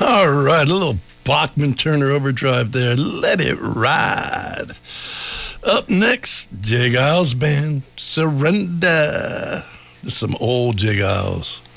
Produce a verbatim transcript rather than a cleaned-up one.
All right, a little Bachman Turner Overdrive there. Let it ride. Up next, J. Geils Band, Surrender. This is some old J. Geils.